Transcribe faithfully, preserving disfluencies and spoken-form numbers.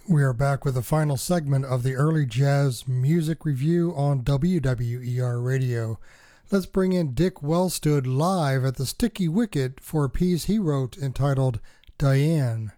We are back with the final segment of the early jazz music review on W W E R Radio. Let's bring in Dick Wellstood live at the Sticky Wicket for a piece he wrote entitled Diane.